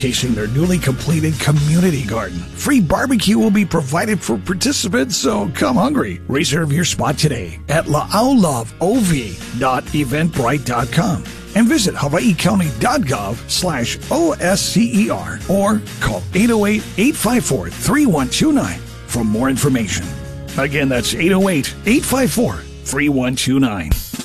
showcasing their newly completed community garden. Free barbecue will be provided for participants, so come hungry. Reserve your spot today at laauloveov.eventbrite.com and visit hawaiicounty.gov/OSCER or call 808-854-3129 for more information. Again, that's 808-854-3129.